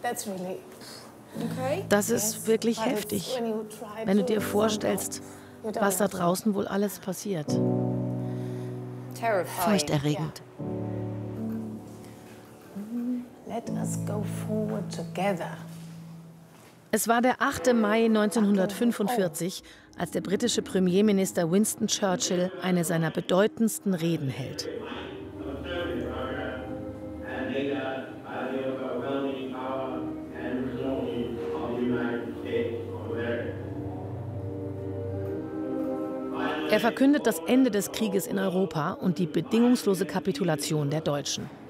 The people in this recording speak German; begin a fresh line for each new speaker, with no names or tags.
Das ist wirklich heftig, wenn du dir vorstellst, was da draußen wohl alles passiert. Furchterregend. Es war der 8. Mai 1945, als der britische Premierminister Winston Churchill eine seiner bedeutendsten Reden hält. Er verkündet das Ende des Krieges in Europa und die bedingungslose Kapitulation der Deutschen.